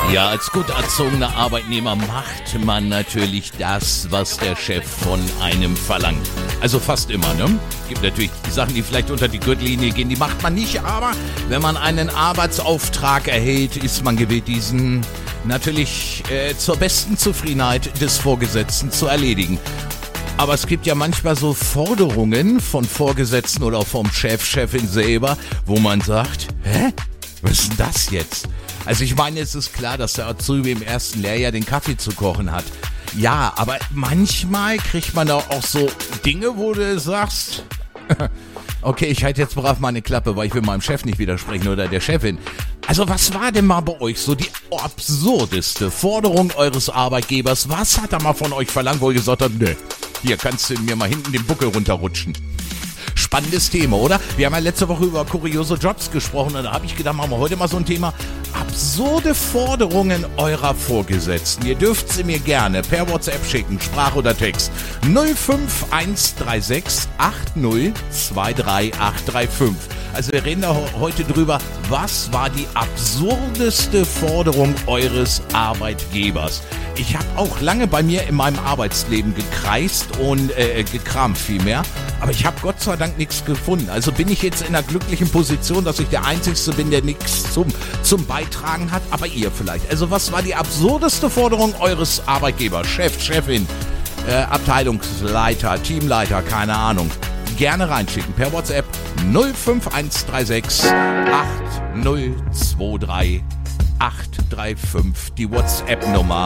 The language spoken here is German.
Ja, als gut erzogener Arbeitnehmer macht man natürlich das, was der Chef von einem verlangt. Also fast immer, ne? Gibt natürlich Sachen, die vielleicht unter die Gürtellinie gehen, die macht man nicht, aber wenn man einen Arbeitsauftrag erhält, ist man gewillt, diesen natürlich zur besten Zufriedenheit des Vorgesetzten zu erledigen. Aber es gibt ja manchmal so Forderungen von Vorgesetzten oder vom Chef, Chefin selber, wo man sagt, hä? Was ist denn das jetzt? Also ich meine, es ist klar, dass der Azubi im ersten Lehrjahr den Kaffee zu kochen hat. Ja, aber manchmal kriegt man da auch so Dinge, wo du sagst, okay, ich halte jetzt brav meine Klappe, weil ich will meinem Chef nicht widersprechen oder der Chefin. Also was war denn mal bei euch so die absurdeste Forderung eures Arbeitgebers? Was hat er mal von euch verlangt, wo ihr gesagt habt, ne, hier kannst du mir mal hinten den Buckel runterrutschen? Spannendes Thema, oder? Wir haben ja letzte Woche über kuriose Jobs gesprochen und da habe ich gedacht, machen wir heute mal so ein Thema. Absurde Forderungen eurer Vorgesetzten. Ihr dürft sie mir gerne per WhatsApp schicken, Sprach oder Text. 05136 8023835. Also wir reden da heute drüber, was war die absurdeste Forderung eures Arbeitgebers? Ich habe auch lange bei mir in meinem Arbeitsleben gekreist und gekramt vielmehr, aber ich habe Gott sei Dank nichts gefunden. Also bin ich jetzt in einer glücklichen Position, dass ich der Einzige bin, der nichts zum Beitragen hat, aber ihr vielleicht. Also was war die absurdeste Forderung eures Arbeitgebers? Chef, Chefin, Abteilungsleiter, Teamleiter, keine Ahnung. Gerne reinschicken per WhatsApp 05136 8023 835, die WhatsApp-Nummer.